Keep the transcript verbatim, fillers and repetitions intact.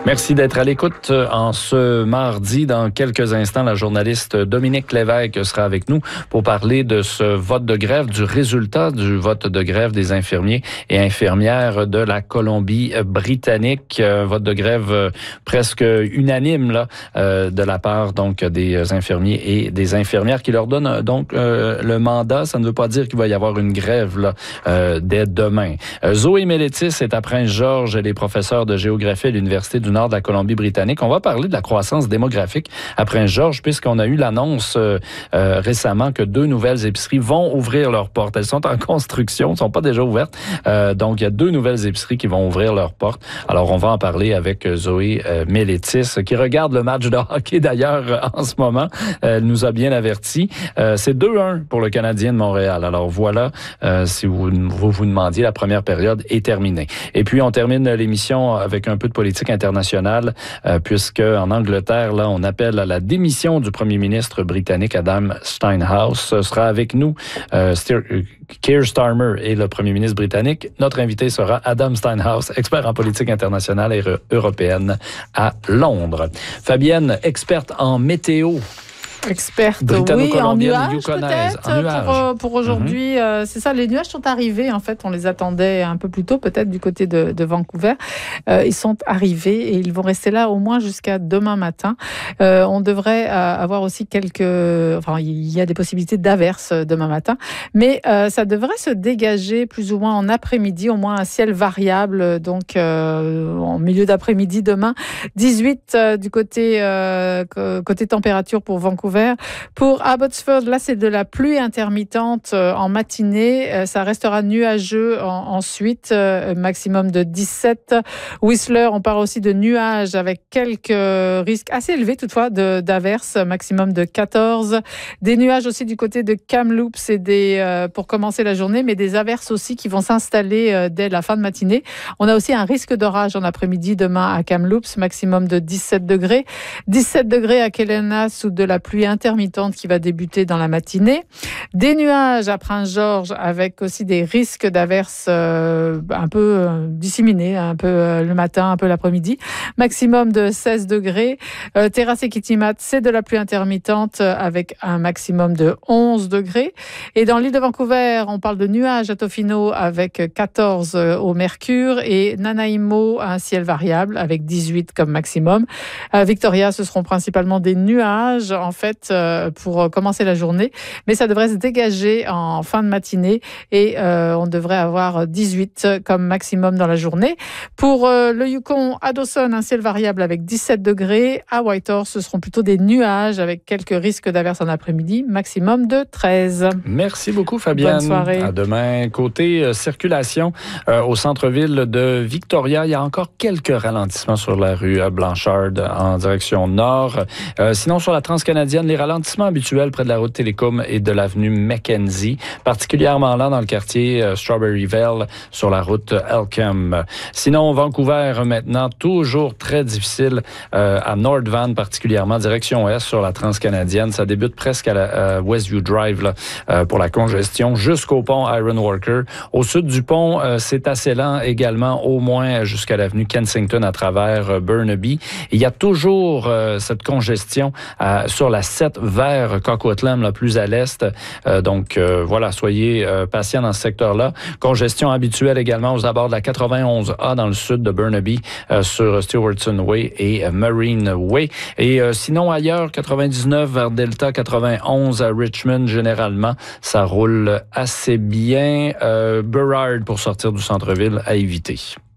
Merci d'être à l'écoute en ce mardi. Dans quelques instants, la journaliste Dominique Lévesque sera avec nous pour parler de ce vote de grève, du résultat du vote de grève des infirmiers et infirmières de la Colombie-Britannique. Un vote de grève presque unanime là, euh, de la part donc des infirmiers et des infirmières qui leur donnent donc euh, le mandat. Ça ne veut pas dire qu'il va y avoir une grève là, euh, dès demain. Euh, Zoé Mélétis est à Prince-Georges. Elle est professeure de géographie à l'Université du Nord de la Colombie-Britannique. On va parler de la croissance démographique à Prince-Georges puisqu'on a eu l'annonce euh, euh, récemment que deux nouvelles épiceries vont ouvrir leurs portes. Elles sont en construction, ne sont pas déjà ouvertes. Euh, donc, il y a deux nouvelles épiceries qui vont ouvrir leurs portes. Alors, on va en parler avec Zoé euh, Mélétis qui regarde le match de hockey d'ailleurs en ce moment. Elle nous a bien averti. Euh, c'est deux un pour le Canadien de Montréal. Alors, voilà, euh, si vous, vous vous demandiez, la première période est terminée. Et puis, on termine l'émission avec un peu de politique internationale. Euh, puisque en Angleterre, là, on appelle à la démission du premier ministre britannique Adam Steinhouse. Ce sera avec nous, euh, Keir Starmer est le premier ministre britannique. Notre invité sera Adam Steinhouse, expert en politique internationale et européenne à Londres. Fabienne, experte en météo. Experte, oui, en nuages peut-être pour, pour aujourd'hui. Mm-hmm. Euh, c'est ça, les nuages sont arrivés, en fait, on les attendait un peu plus tôt, peut-être du côté de, de Vancouver. Euh, ils sont arrivés et ils vont rester là au moins jusqu'à demain matin. Euh, on devrait euh, avoir aussi quelques... Enfin, il y a des possibilités d'averses demain matin, mais euh, ça devrait se dégager plus ou moins en après-midi, au moins un ciel variable, donc euh, en milieu d'après-midi demain. dix-huit euh, du côté, euh, côté température pour Vancouver. Pour Abbotsford, là, c'est de la pluie intermittente en matinée. Ça restera nuageux en, ensuite, maximum de dix-sept. Whistler, on parle aussi de nuages avec quelques risques assez élevés, toutefois, de, d'averses, maximum de quatorze. Des nuages aussi du côté de Kamloops et des, euh, pour commencer la journée, mais des averses aussi qui vont s'installer euh, dès la fin de matinée. On a aussi un risque d'orage en après-midi demain à Kamloops, maximum de dix-sept degrés. dix-sept degrés à Kelowna sous de la pluie intermittente qui va débuter dans la matinée. Des nuages à Prince-Georges avec aussi des risques d'averses euh, un peu euh, disséminés, un peu euh, le matin, un peu l'après-midi. Maximum de seize degrés. Euh, Terrasse et Kitimat, c'est de la pluie intermittente avec un maximum de onze degrés. Et dans l'île de Vancouver, on parle de nuages à Tofino avec quatorze au mercure et Nanaimo, un ciel variable avec dix-huit comme maximum. À Victoria, ce seront principalement des nuages en fait pour commencer la journée, mais ça devrait se dégager en fin de matinée et euh, on devrait avoir dix-huit comme maximum dans la journée. Pour euh, le Yukon, à Dawson, un ciel variable avec dix-sept degrés. À Whitehorse, ce seront plutôt des nuages avec quelques risques d'averses en après-midi, maximum de treize. Merci beaucoup, Fabienne. Bonne soirée. À demain. Côté euh, circulation, euh, au centre-ville de Victoria, il y a encore quelques ralentissements sur la rue Blanchard en direction nord. Euh, sinon, sur la Transcanadienne, les ralentissements habituels près de la route Télécom et de l'avenue Mackenzie, particulièrement là dans le quartier euh, Strawberryville sur la route Elkham. Sinon, Vancouver maintenant, toujours très difficile euh, à North Van, particulièrement direction est sur la Transcanadienne. Ça débute presque à la euh, Westview Drive là, euh, pour la congestion jusqu'au pont Ironworker. Au sud du pont, euh, c'est assez lent également, au moins jusqu'à l'avenue Kensington à travers euh, Burnaby. Et il y a toujours euh, cette congestion euh, sur la sept vers Coquitlam, là, plus à l'est. Euh, donc, euh, voilà, soyez euh, patients dans ce secteur-là. Congestion habituelle également aux abords de la quatre-vingt-onze A dans le sud de Burnaby, euh, sur Stewartson Way et euh, Marine Way. Et euh, sinon, ailleurs, quatre-vingt-dix-neuf vers Delta, quatre-vingt-onze à Richmond, généralement, ça roule assez bien. Euh, Burrard, pour sortir du centre-ville, à éviter.